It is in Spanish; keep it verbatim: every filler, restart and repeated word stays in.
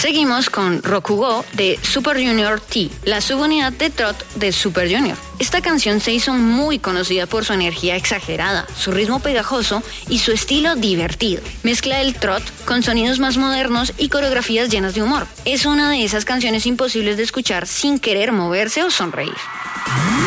Seguimos con Rokugo de Super Junior T, la subunidad de trot de Super Junior. Esta canción se hizo muy conocida por su energía exagerada, su ritmo pegajoso y su estilo divertido. Mezcla el trot con sonidos más modernos y coreografías llenas de humor. Es una de esas canciones imposibles de escuchar sin querer moverse o sonreír.